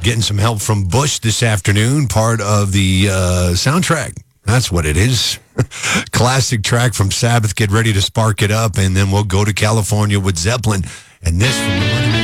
getting some help from Bush this afternoon, part of the soundtrack. That's what it is. Classic track from Sabbath. Get ready to spark it up, and then we'll go to California with Zeppelin. And this from the